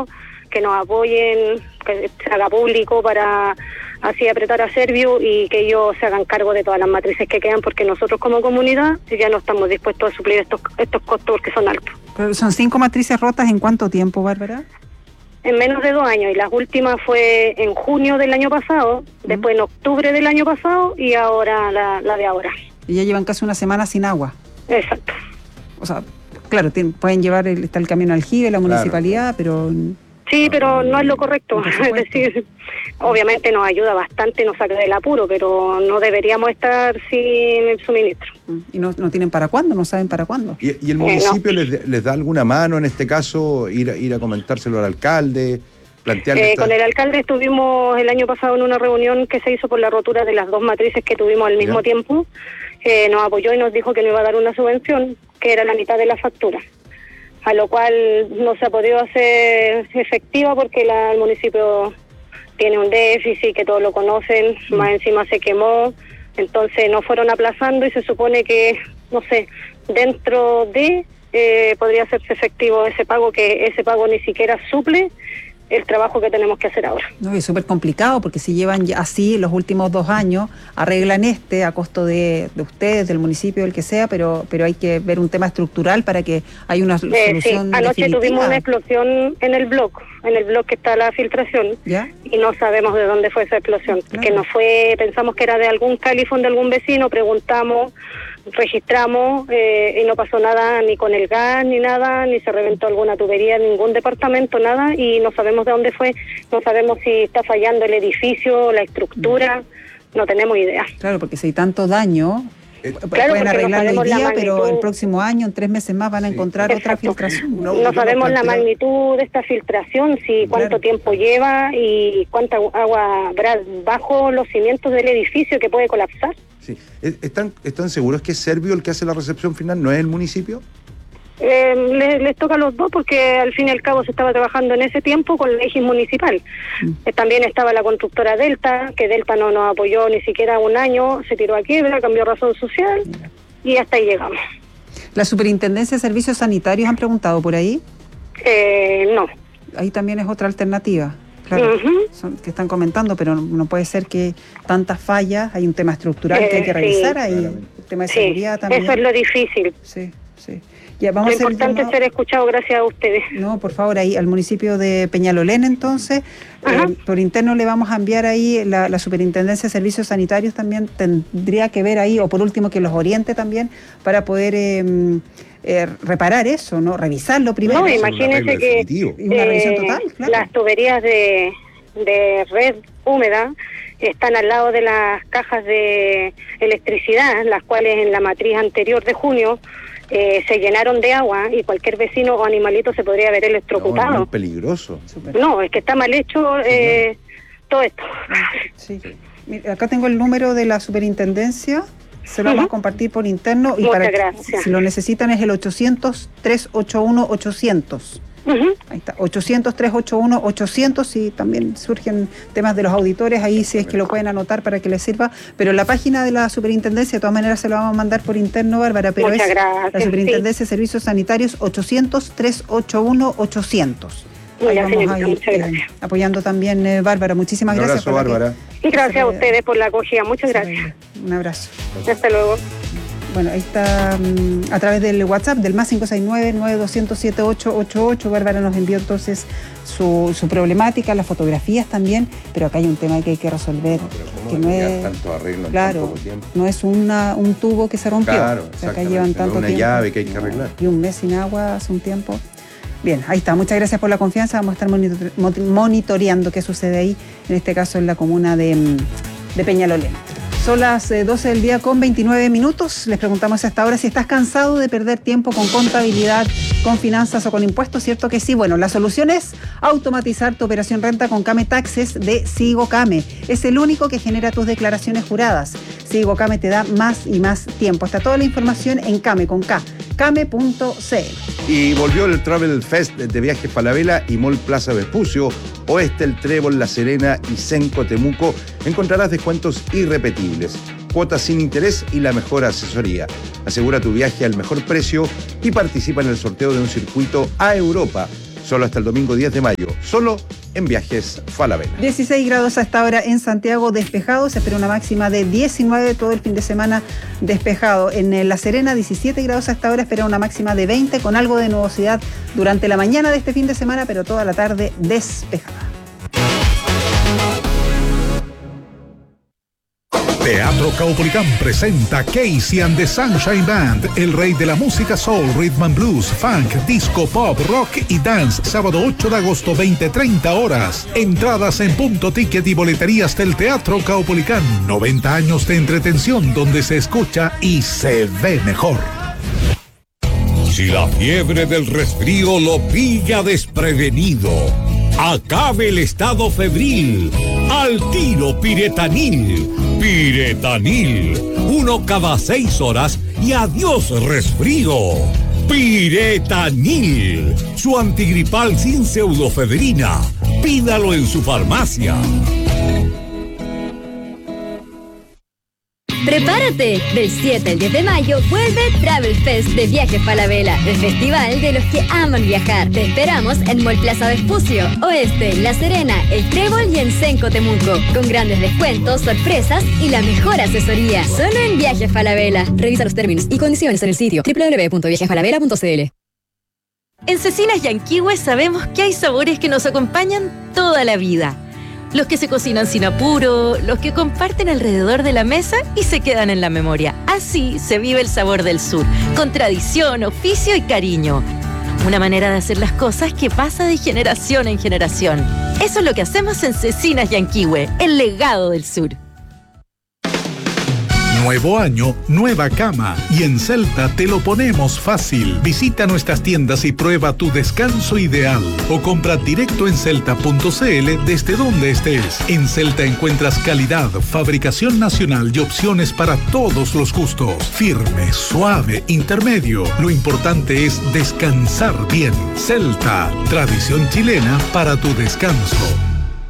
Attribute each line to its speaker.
Speaker 1: Servio, que nos apoyen, que se haga público para así apretar a Servio y que ellos se hagan cargo de todas las matrices que quedan, porque nosotros como comunidad ya no estamos dispuestos a suplir estos costos que son altos.
Speaker 2: Pero son 5 matrices rotas, ¿en cuánto tiempo, Bárbara?
Speaker 1: En menos de 2 años, y las últimas fue en junio del año pasado, después en octubre del año pasado y ahora la de ahora.
Speaker 2: Y ya llevan casi una semana sin agua.
Speaker 1: Exacto.
Speaker 2: O sea, claro, pueden llevar, está el camión aljibe, la municipalidad, pero...
Speaker 1: Sí, pero no es lo correcto. Es decir, obviamente nos ayuda bastante, nos saca del apuro, pero no deberíamos estar sin el suministro.
Speaker 2: ¿Y no tienen para cuándo? ¿No saben para cuándo?
Speaker 3: ¿Y el municipio les da alguna mano en este caso, ir a comentárselo al alcalde, plantearle
Speaker 1: Con el alcalde estuvimos el año pasado en una reunión que se hizo por la rotura de las 2 matrices que tuvimos al mismo tiempo. Nos apoyó y nos dijo que nos iba a dar una subvención, que era la mitad de la factura, a lo cual no se ha podido hacer efectiva porque el municipio tiene un déficit, que todos lo conocen, más encima se quemó, entonces no fueron aplazando y se supone que, no sé, dentro de podría hacerse efectivo ese pago, que ese pago ni siquiera suple el trabajo que tenemos que hacer ahora.
Speaker 2: No, es súper complicado porque si llevan así los últimos 2 años, arreglan a costo de ustedes, del municipio, del que sea, pero hay que ver un tema estructural para que haya una solución
Speaker 1: sí, anoche
Speaker 2: definitiva.
Speaker 1: tuvimos una explosión en el bloque que está la filtración,
Speaker 2: ¿ya?
Speaker 1: Y no sabemos de dónde fue esa explosión,
Speaker 2: Claro.
Speaker 1: que no fue, pensamos que era de algún califón de algún vecino, preguntamos, registramos y no pasó nada ni con el gas ni nada, ni se reventó alguna tubería en ningún departamento, nada, y no sabemos de dónde fue, no sabemos si está fallando el edificio, la estructura, no tenemos idea.
Speaker 2: Claro, porque si hay tanto daño,
Speaker 1: Claro,
Speaker 2: pueden arreglarlo hoy día, pero el próximo año, en 3 meses más, van a encontrar otra filtración.
Speaker 1: No sabemos la magnitud de esta filtración, si cuánto tiempo lleva y cuánta agua habrá bajo los cimientos del edificio que puede colapsar.
Speaker 3: Sí. ¿Están seguros que es Servio el que hace la recepción final, no es el municipio?
Speaker 1: Les toca a los dos porque al fin y al cabo se estaba trabajando en ese tiempo con la EGIS municipal. También estaba la constructora Delta, que Delta no nos apoyó ni siquiera 1 año, se tiró a quiebra, cambió razón social y hasta ahí llegamos.
Speaker 2: ¿La Superintendencia de Servicios Sanitarios han preguntado por ahí?
Speaker 1: No.
Speaker 2: Ahí también es otra alternativa. Claro, que están comentando, pero no puede ser que tantas fallas, hay un tema estructural que hay que revisar, hay un tema de seguridad también.
Speaker 1: Eso es lo difícil.
Speaker 2: Sí. Ya, vamos
Speaker 1: lo importante es ser escuchado gracias a ustedes.
Speaker 2: No, por favor, ahí al municipio de Peñalolén, entonces, por interno le vamos a enviar ahí, la Superintendencia de Servicios Sanitarios también tendría que ver ahí, o por último que los oriente también, para poder reparar eso, ¿no? Revisarlo primero.
Speaker 1: No, imagínense que
Speaker 2: una revisión total, claro.
Speaker 1: Las tuberías de red húmeda están al lado de las cajas de electricidad, las cuales en la matriz anterior de junio se llenaron de agua y cualquier vecino o animalito se podría haber electrocutado.
Speaker 3: No, es peligroso.
Speaker 1: No, es que está mal hecho todo esto.
Speaker 2: Sí. Mira, acá tengo el número de la superintendencia, se lo vamos a compartir por interno. Y
Speaker 1: muchas gracias.
Speaker 2: Si lo necesitan es el 800-381-800. Ahí está, 800-381-800, y también surgen temas de los auditores, ahí sí es que lo pueden anotar para que les sirva, pero la página de la superintendencia de todas maneras se lo vamos a mandar por interno, Bárbara, pero
Speaker 1: muchas gracias,
Speaker 2: la superintendencia de servicios sanitarios 800-381-800. Ahí vamos a ir apoyando también, Bárbara, muchísimas gracias.
Speaker 3: Un abrazo, Bárbara.
Speaker 1: Y gracias a ustedes por la acogida, muchas gracias.
Speaker 2: Un abrazo.
Speaker 1: Hasta luego.
Speaker 2: Bueno, ahí está a través del WhatsApp del más 569-9200-7888. Bárbara nos envió entonces su problemática, las fotografías también, pero acá hay un tema que hay que resolver. Que no es tanto arreglo en tan poco tiempo. No es un tubo que se rompió.
Speaker 3: Claro,
Speaker 2: o sea, acá llevan tanto
Speaker 3: una
Speaker 2: tiempo.
Speaker 3: Llave que hay que arreglar.
Speaker 2: Y un mes sin agua hace un tiempo. Bien, ahí está. Muchas gracias por la confianza. Vamos a estar monitoreando qué sucede ahí, en este caso en la comuna de Peñalolén. Son las 12 del día con 29 minutos. Les preguntamos hasta ahora si estás cansado de perder tiempo con contabilidad, con finanzas o con impuestos. ¿Cierto que sí? Bueno, la solución es automatizar tu operación renta con Kame Taxes de Sigo Kame. Es el único que genera tus declaraciones juradas. Sigo Kame te da más y más tiempo. Está toda la información en Kame, con K, kame.cl.
Speaker 3: Y volvió el Travel Fest de Viajes Falabella y Mall Plaza Vespucio, Oeste El Trébol, La Serena y Senco Temuco. Encontrarás descuentos irrepetibles, cuotas sin interés y la mejor asesoría. Asegura tu viaje al mejor precio y participa en el sorteo de un circuito a Europa. Solo hasta el domingo 10 de mayo. Solo en Viajes Falabella.
Speaker 2: 16 grados a esta hora en Santiago, despejado. Se espera una máxima de 19 todo el fin de semana, despejado. En La Serena, 17 grados a esta hora, espera una máxima de 20, con algo de nubosidad durante la mañana de este fin de semana, pero toda la tarde despejada.
Speaker 4: Teatro Caupolicán presenta Casey and the Sunshine Band, el rey de la música soul, rhythm and blues, funk, disco, pop, rock y dance, sábado 8 de agosto, 20:30 horas. Entradas en Punto Ticket y boleterías del Teatro Caupolicán. 90 años de entretención donde se escucha y se ve mejor.
Speaker 5: Si la fiebre del resfrío lo pilla desprevenido, acabe el estado febril. Al tiro Piretanil. Piretanil. 1 cada 6 horas y adiós resfrío. Piretanil. Su antigripal sin pseudofedrina. Pídalo en su farmacia.
Speaker 6: ¡Prepárate! Del 7 al 10 de mayo vuelve Travel Fest de Viajes Falabella, el festival de los que aman viajar. Te esperamos en Mall Plaza Vespucio, Oeste, La Serena, El Trébol y en Senco Temuco, con grandes descuentos, sorpresas y la mejor asesoría. Solo en Viajes Falabella. Revisa los términos y condiciones en el sitio www.viajesfalabella.cl.
Speaker 7: En Cecinas Yanquihue sabemos que hay sabores que nos acompañan toda la vida. Los que se cocinan sin apuro, los que comparten alrededor de la mesa y se quedan en la memoria. Así se vive el sabor del sur, con tradición, oficio y cariño. Una manera de hacer las cosas que pasa de generación en generación. Eso es lo que hacemos en Cecinas Yanquihue, el legado del sur.
Speaker 4: Nuevo año, nueva cama. Y en Celta te lo ponemos fácil. Visita nuestras tiendas y prueba tu descanso ideal. O compra directo en celta.cl desde donde estés. En Celta encuentras calidad, fabricación nacional y opciones para todos los gustos. Firme, suave, intermedio. Lo importante es descansar bien. Celta, tradición chilena para tu descanso.